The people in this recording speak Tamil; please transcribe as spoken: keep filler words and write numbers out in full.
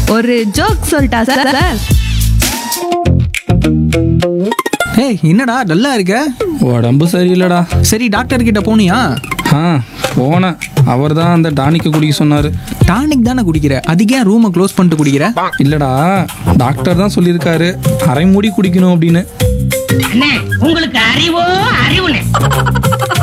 ஒரு ஜோக் சொல்லிட்டா சார் சார். ஏய் என்னடா டல்லா இருக்க? உடம்பு சரியில்லடா. சரி டாக்டர் கிட்ட போனியா? ஆ போனேன். அவர் தான் அந்த டானிக்கை குடிக்க சொன்னார். டானிக் தானே குடிக்கிற, அதுக்கு ஏன் ரூமை க்ளோஸ் பண்ணிட்டு குடிக்கிற? இல்லடா, டாக்டர் தான் சொல்லியிருக்காரு அரை மூடி குடிக்கணும் அப்படின்னு. உங்களுக்கு அறிவோ அறிவுனே